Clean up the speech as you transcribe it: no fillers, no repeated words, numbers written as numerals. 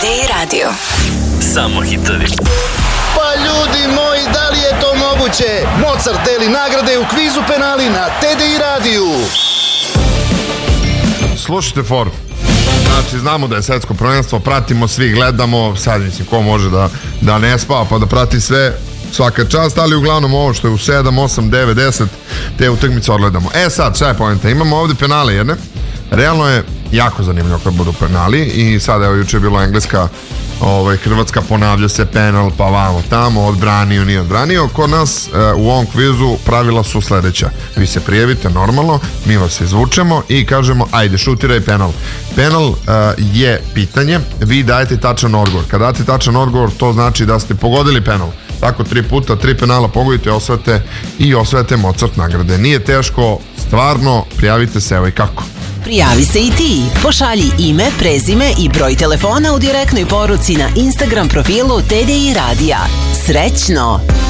TDI Radio. Samo hitovi. Pa ljudi moji, da li je to moguće? Mozart deli nagrade u kvizu penali na TDI radiju. Slušajte for. Znači, znamo da je svetsko prvenstvo, pratimo svi, gledamo, sad mislim, ko može da ne spava pa da prati sve, svaka čast, ali uglavnom ovo što je u 7, 8, 9, 10, te utakmice odgledamo. Sad, šta je poenta? Imamo ovde penale jedne, realno je jako zanimljivo kad budu penali i sad, evo, juče je bilo Engleska, Hrvatska, ponavlja se penal, pa vamo tamo, odbranio, nije odbranio. Kod nas u ovom kvizu pravila su sledeća: vi se prijavite normalno, mi vas izvučemo i kažemo ajde, šutiraj penal. Penal je pitanje, vi dajete tačan odgovor. Kad date tačan odgovor, to znači da ste pogodili penal. Tako 3 puta, 3 penala pogodite, osvajate Mozart nagrade. Nije teško, stvarno, prijavite se, evo i kako. Prijavi se i ti. Pošalji ime, prezime i broj telefona u direktnoj poruci na Instagram profilu TDI Radija. Srećno!